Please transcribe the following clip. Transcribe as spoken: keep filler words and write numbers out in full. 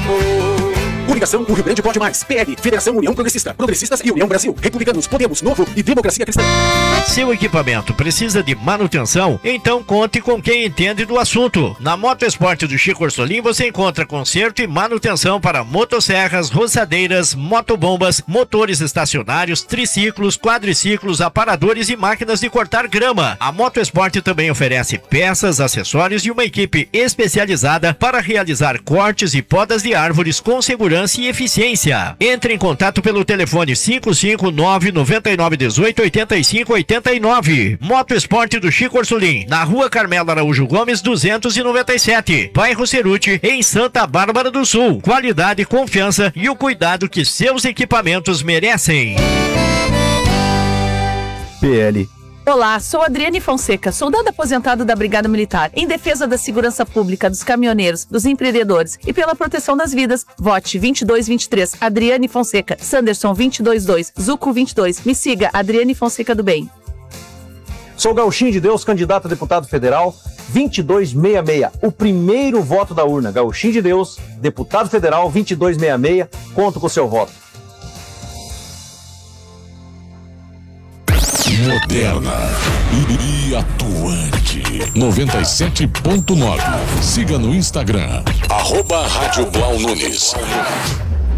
Coligação, o Rio Grande pode mais. P L, Federação União Progressista, Progressistas e União Brasil, Republicanos, Podemos, Novo e Democracia Cristã. Seu equipamento precisa de manutenção? Então conte com quem entende do assunto. Na Moto Esporte do Chico Orsolim você encontra conserto e manutenção para motosserras, roçadeiras, motobombas, motores estacionários, triciclos, quadriciclos, aparadores e máquinas de cortar grama. A Moto Esporte também oferece peças, acessórios e uma equipe especializada para realizar cortes e podas de árvores com segurança e eficiência. Entre em contato pelo telefone cinco cinco nove nove nove um oito oito cinco oito nove. Moto Esporte do Chico Orsolim, na Rua Carmelo Araújo Gomes duzentos e noventa e sete, bairro Ceruti, em Santa Bárbara do Sul. Qualidade, confiança e o cuidado que seus equipamentos merecem. P L. Olá, sou Adriane Fonseca, soldado aposentado da Brigada Militar. Em defesa da segurança pública, dos caminhoneiros, dos empreendedores e pela proteção das vidas, vote vinte e dois vinte e três, Adriane Fonseca, Sanderson vinte e dois dois, Zuco vinte e dois. Me siga, Adriane Fonseca do Bem. Sou Gauchinho de Deus, candidato a deputado federal, vinte e dois sessenta e seis. O primeiro voto da urna. Gauchinho de Deus, deputado federal, vinte e dois sessenta e seis. Conto com o seu voto. Moderna e atuante. noventa e sete ponto nove. Siga no Instagram, arroba Rádio Blau Nunes.